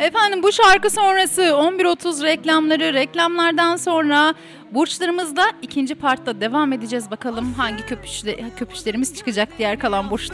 Efendim bu şarkı sonrası 11.30 reklamları, reklamlardan sonra burçlarımızda ikinci partta devam edeceğiz. Bakalım hangi köpüşlerimiz çıkacak diğer kalan burçlar.